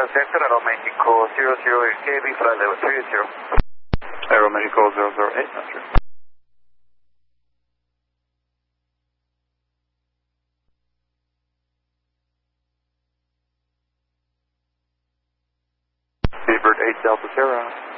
Center, Aeroméxico 008 KB, flight level 380. Aeroméxico 008, that's true. Seabird 8 Delta Sierra.